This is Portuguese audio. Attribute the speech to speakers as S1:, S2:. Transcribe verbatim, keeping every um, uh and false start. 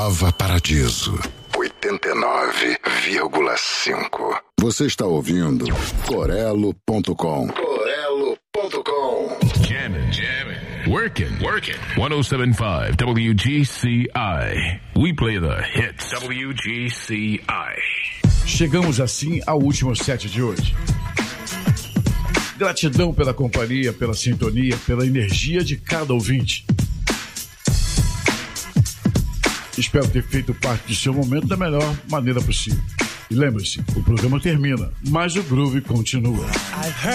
S1: Nova Paradiso, oitenta e nove vírgula cinco. Você está ouvindo Corelo ponto com. Corelo ponto com.
S2: Jamming, jamming, working, working. one oh seven point five W G C I. We play the hits. W G C I.
S3: Chegamos assim ao último set de hoje. Gratidão pela companhia, pela sintonia, pela energia de cada ouvinte. Espero ter feito parte do seu momento da melhor maneira possível. E lembre-se, o programa termina, mas o groove continua.